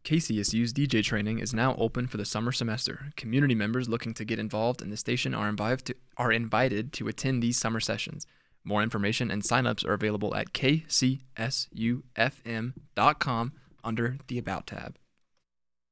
KCSU's DJ training is now open for the summer semester. Community members looking to get involved in the station are invited to attend these summer sessions. More information and signups are available at kcsufm.com under the About tab.